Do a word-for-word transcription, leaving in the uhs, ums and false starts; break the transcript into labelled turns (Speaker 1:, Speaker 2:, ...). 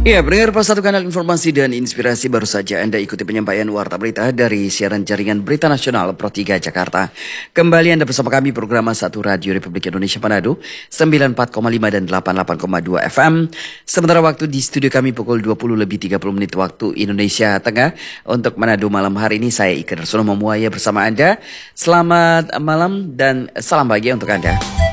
Speaker 1: Ya, pendengar Pas Satu Kanal Informasi dan Inspirasi, baru saja Anda ikuti penyampaian Warta Berita dari siaran jaringan Berita Nasional Pro tiga Jakarta. Kembali Anda bersama kami program satu Radio Republik Indonesia Manado, sembilan puluh empat koma lima dan delapan puluh delapan koma dua F M. Sementara waktu di studio kami pukul dua puluh lebih tiga puluh menit waktu Indonesia Tengah. Untuk Manado malam hari ini, saya Ika Darsono Memuaya bersama Anda. Selamat malam dan salam bahagia untuk Anda.